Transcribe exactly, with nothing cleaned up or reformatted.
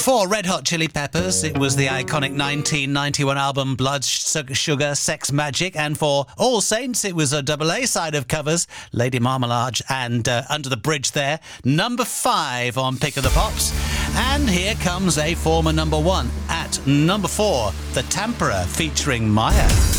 For Red Hot Chili Peppers, it was the iconic nineteen ninety-one album Blood Sugar Sex Magik, and for All Saints, it was a double A side of covers, Lady Marmalade and uh, Under the Bridge there, number five on Pick of the Pops. And here comes a former number one at number four, The Tamperer featuring Maya.